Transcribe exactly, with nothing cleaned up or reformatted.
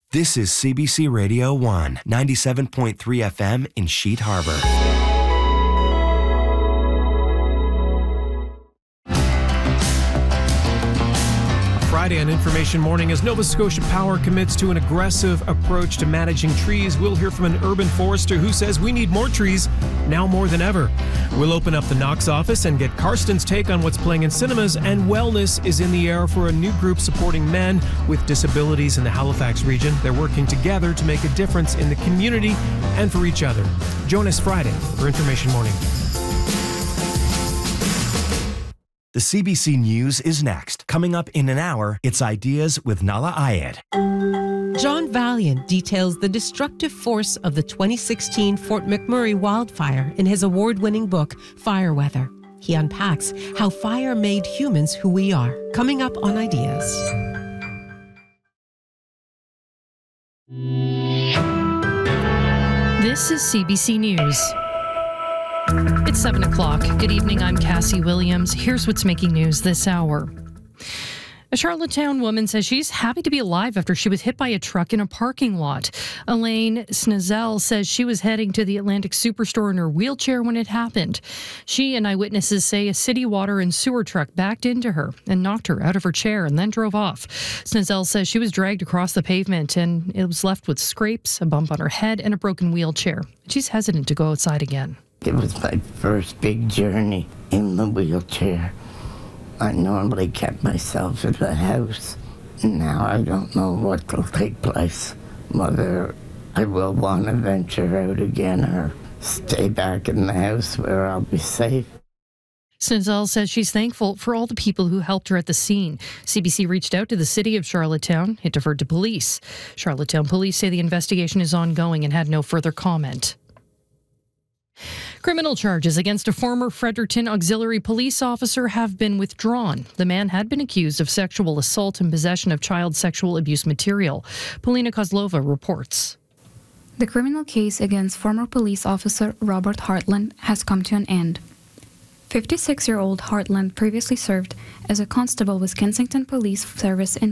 This is C B C Radio one, ninety-seven point three F M in Sheet Harbor. Friday on Information Morning, as Nova Scotia Power commits to an aggressive approach to managing trees, we'll hear from an urban forester who says we need more trees now more than ever. We'll open up the Knox office and get Karsten's take on what's playing in cinemas, and wellness is in the air for a new group supporting men with disabilities in the Halifax region. They're working together to make a difference in the community and for each other. Join us Friday for Information Morning. The C B C News is next. Coming up in an hour, it's Ideas with Nala Ayed. John Valiant details the destructive force of the twenty sixteen Fort McMurray wildfire in his award-winning book, Fireweather. He unpacks how fire made humans who we are. Coming up on Ideas. This is C B C News. It's seven o'clock. Good evening, I'm Cassie Williams. Here's what's making news this hour. A Charlottetown woman says she's happy to be alive after she was hit by a truck in a parking lot. Elaine Snazel says she was heading to the Atlantic Superstore in her wheelchair when it happened. She and eyewitnesses say a city water and sewer truck backed into her and knocked her out of her chair and then drove off. Snazel says she was dragged across the pavement and it was left with scrapes, a bump on her head, and a broken wheelchair. She's hesitant to go outside again. It was my first big journey in the wheelchair. I normally kept myself in the house. Now I don't know what will take place, whether I will want to venture out again or stay back in the house where I'll be safe. Snazel says she's thankful for all the people who helped her at the scene. C B C reached out to the city of Charlottetown. It deferred to police. Charlottetown police say the investigation is ongoing and had no further comment. Criminal charges against a former Fredericton Auxiliary police officer have been withdrawn. The man had been accused of sexual assault and possession of child sexual abuse material. Polina Kozlova reports. The criminal case against former police officer Robert Hartland has come to an end. fifty-six-year-old Hartland previously served as a constable with Kensington Police Service in